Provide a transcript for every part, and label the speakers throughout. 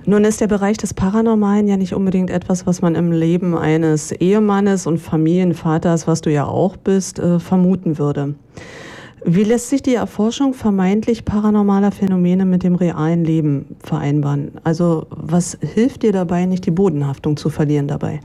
Speaker 1: Nun ist der Bereich des Paranormalen ja nicht unbedingt etwas, was man im Leben eines Ehemannes und Familienvaters, was du ja auch bist, vermuten würde. Wie lässt sich die Erforschung vermeintlich paranormaler Phänomene mit dem realen Leben vereinbaren? Also was hilft dir dabei, nicht die Bodenhaftung zu verlieren dabei?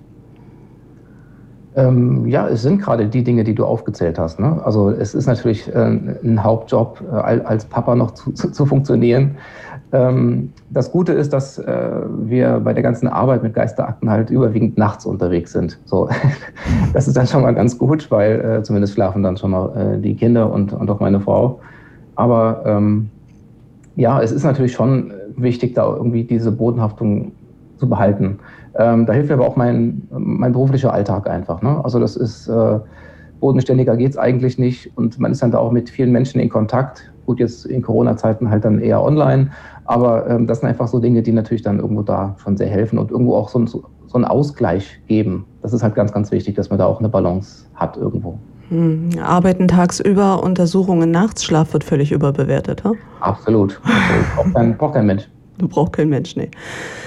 Speaker 2: Ja, es sind gerade die Dinge, die du aufgezählt hast. Ne? Also es ist natürlich ein Hauptjob, als Papa noch zu funktionieren. Das Gute ist, dass wir bei der ganzen Arbeit mit Geisterakten halt überwiegend nachts unterwegs sind. So, das ist dann schon mal ganz gut, weil zumindest schlafen dann schon noch die Kinder und auch meine Frau. Aber ja, es ist natürlich schon wichtig, da irgendwie diese Bodenhaftung zu behalten. Da hilft mir aber auch mein beruflicher Alltag einfach. Ne? Also das ist, bodenständiger geht es eigentlich nicht und man ist dann da auch mit vielen Menschen in Kontakt. Gut, jetzt in Corona-Zeiten halt dann eher online, aber das sind einfach so Dinge, die natürlich dann irgendwo da schon sehr helfen und irgendwo auch so einen Ausgleich geben. Das ist halt ganz, ganz wichtig, dass man da auch eine Balance hat irgendwo.
Speaker 1: Arbeiten tagsüber, Untersuchungen nachts, Schlaf wird völlig überbewertet, ha?
Speaker 2: Absolut. Braucht kein Mensch.
Speaker 1: Du brauchst kein Mensch, nee.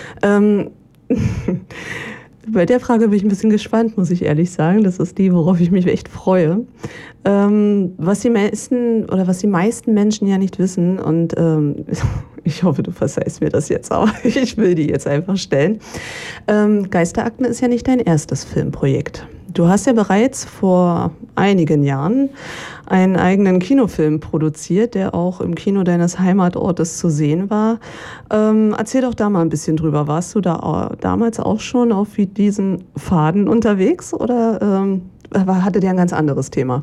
Speaker 1: Bei der Frage bin ich ein bisschen gespannt, muss ich ehrlich sagen. Das ist die, worauf ich mich echt freue. Was die meisten Menschen ja nicht wissen, und ich hoffe, du verzeihst mir das jetzt, aber ich will die jetzt einfach stellen. Geisterakten ist ja nicht dein erstes Filmprojekt. Du hast ja bereits vor einigen Jahren einen eigenen Kinofilm produziert, der auch im Kino deines Heimatortes zu sehen war. Erzähl doch da mal ein bisschen drüber. Warst du da damals auch schon auf diesen Faden unterwegs oder hatte der ein ganz anderes Thema?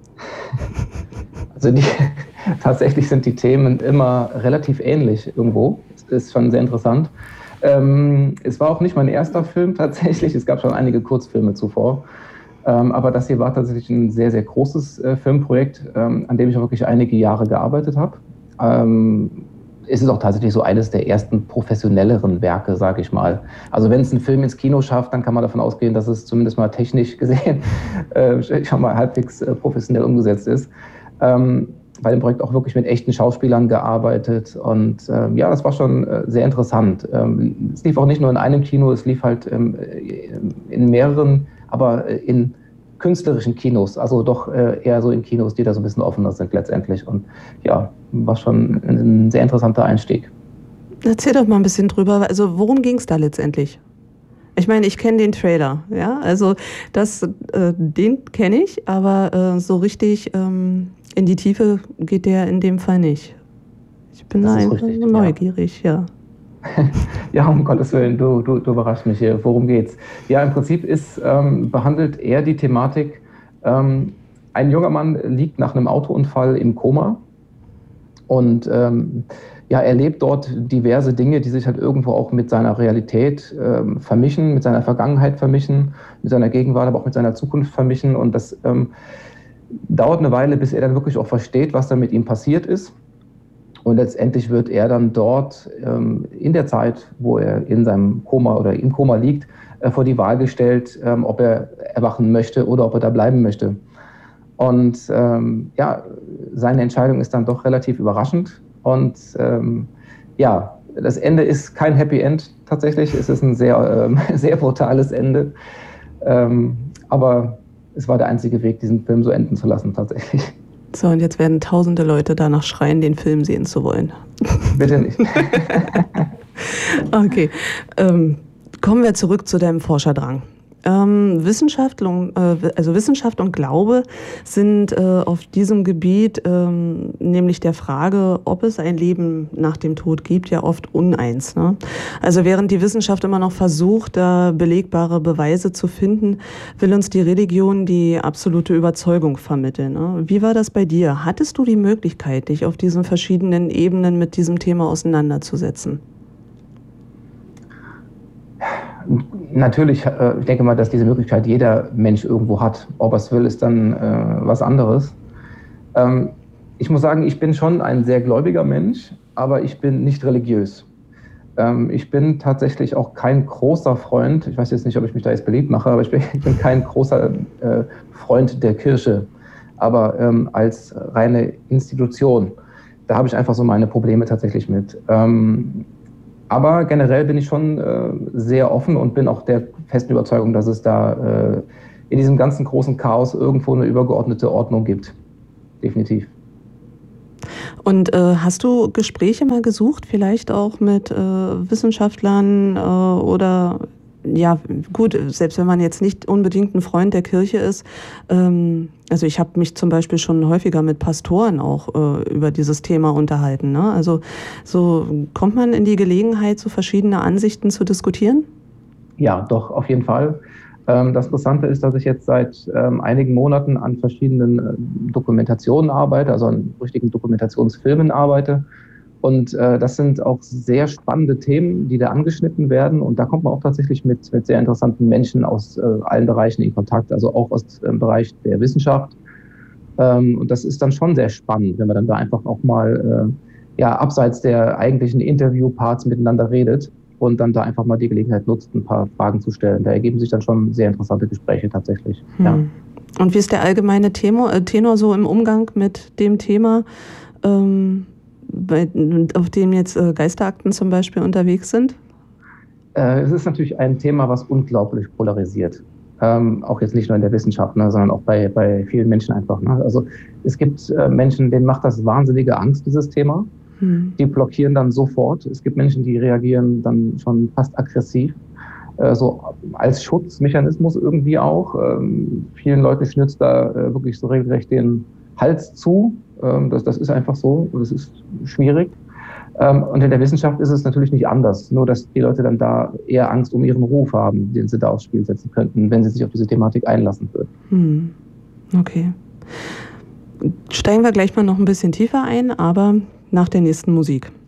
Speaker 2: Also tatsächlich sind die Themen immer relativ ähnlich irgendwo. Das ist schon sehr interessant. Es war auch nicht mein erster Film tatsächlich. Es gab schon einige Kurzfilme zuvor. Aber das hier war tatsächlich ein sehr, sehr großes Filmprojekt, an dem ich wirklich einige Jahre gearbeitet habe. Es ist auch tatsächlich so eines der ersten professionelleren Werke, sage ich mal. Also wenn es ein Film ins Kino schafft, dann kann man davon ausgehen, dass es zumindest mal technisch gesehen schon mal halbwegs professionell umgesetzt ist. Bei dem Projekt auch wirklich mit echten Schauspielern gearbeitet und ja, das war schon sehr interessant. Es lief auch nicht nur in einem Kino, es lief halt in mehreren, aber in künstlerischen Kinos, also doch eher so in Kinos, die da so ein bisschen offener sind letztendlich. Und ja, war schon ein sehr interessanter Einstieg.
Speaker 1: Erzähl doch mal ein bisschen drüber. Also worum ging es da letztendlich? Ich meine, ich kenne den Trailer, ja, also den kenne ich, aber so richtig in die Tiefe geht der in dem Fall nicht. Ich bin da einfach neugierig, ja.
Speaker 2: Ja, um Gottes Willen, du überraschst mich hier. Worum geht's? Ja, im Prinzip behandelt er die Thematik, ein junger Mann liegt nach einem Autounfall im Koma und ja, er lebt dort diverse Dinge, die sich halt irgendwo auch mit seiner Realität vermischen, mit seiner Vergangenheit vermischen, mit seiner Gegenwart, aber auch mit seiner Zukunft vermischen und das dauert eine Weile, bis er dann wirklich auch versteht, was da mit ihm passiert ist. Und letztendlich wird er dann dort in der Zeit, wo er in seinem Koma oder im Koma liegt, vor die Wahl gestellt, ob er erwachen möchte oder ob er da bleiben möchte. Und ja, seine Entscheidung ist dann doch relativ überraschend. Und ja, das Ende ist kein Happy End tatsächlich. Es ist ein sehr, sehr brutales Ende. Aber es war der einzige Weg, diesen Film so enden zu lassen tatsächlich.
Speaker 1: So, und jetzt werden tausende Leute danach schreien, den Film sehen zu wollen.
Speaker 2: Bitte nicht.
Speaker 1: Okay, kommen wir zurück zu deinem Forscherdrang. Wissenschaft und Glaube sind auf diesem Gebiet, nämlich der Frage, ob es ein Leben nach dem Tod gibt, ja oft uneins. Ne? Also während die Wissenschaft immer noch versucht, da belegbare Beweise zu finden, will uns die Religion die absolute Überzeugung vermitteln. Ne? Wie war das bei dir? Hattest du die Möglichkeit, dich auf diesen verschiedenen Ebenen mit diesem Thema auseinanderzusetzen?
Speaker 2: Natürlich, ich denke mal, dass diese Möglichkeit jeder Mensch irgendwo hat. Ob er es will, ist dann was anderes. Ich muss sagen, ich bin schon ein sehr gläubiger Mensch, aber ich bin nicht religiös. Ich bin tatsächlich auch kein großer Freund, ich weiß jetzt nicht, ob ich mich da jetzt beliebt mache, aber ich bin kein großer Freund der Kirche, aber als reine Institution. Da habe ich einfach so meine Probleme tatsächlich mit. Aber generell bin ich schon sehr offen und bin auch der festen Überzeugung, dass es da in diesem ganzen großen Chaos irgendwo eine übergeordnete Ordnung gibt. Definitiv.
Speaker 1: Und hast du Gespräche mal gesucht, vielleicht auch mit Wissenschaftlern oder ja, gut, selbst wenn man jetzt nicht unbedingt ein Freund der Kirche ist. Also ich habe mich zum Beispiel schon häufiger mit Pastoren auch über dieses Thema unterhalten. Ne? Also so kommt man in die Gelegenheit, so verschiedene Ansichten zu diskutieren?
Speaker 2: Ja, doch, auf jeden Fall. Das Interessante ist, dass ich jetzt seit einigen Monaten an verschiedenen Dokumentationen arbeite, also an richtigen Dokumentationsfilmen arbeite. Und das sind auch sehr spannende Themen, die da angeschnitten werden. Und da kommt man auch tatsächlich mit sehr interessanten Menschen aus allen Bereichen in Kontakt, also auch aus dem Bereich der Wissenschaft. Und das ist dann schon sehr spannend, wenn man dann da einfach auch mal ja, abseits der eigentlichen Interviewparts miteinander redet und dann da einfach mal die Gelegenheit nutzt, ein paar Fragen zu stellen. Da ergeben sich dann schon sehr interessante Gespräche tatsächlich. Ja.
Speaker 1: Und wie ist der allgemeine Tenor so im Umgang mit dem Thema? Auf dem jetzt Geisterakten zum Beispiel unterwegs sind?
Speaker 2: Es ist natürlich ein Thema, was unglaublich polarisiert. Auch jetzt nicht nur in der Wissenschaft, ne, sondern auch bei vielen Menschen einfach. Ne? Also es gibt Menschen, denen macht das wahnsinnige Angst, dieses Thema. Die blockieren dann sofort. Es gibt Menschen, die reagieren dann schon fast aggressiv. So als Schutzmechanismus irgendwie auch. Vielen Leuten schnürzt da wirklich so regelrecht den Hals zu. Das ist einfach so und das ist schwierig. Und in der Wissenschaft ist es natürlich nicht anders, nur dass die Leute dann da eher Angst um ihren Ruf haben, den sie da aufs Spiel setzen könnten, wenn sie sich auf diese Thematik einlassen würden.
Speaker 1: Okay. Steigen wir gleich mal noch ein bisschen tiefer ein, aber nach der nächsten Musik.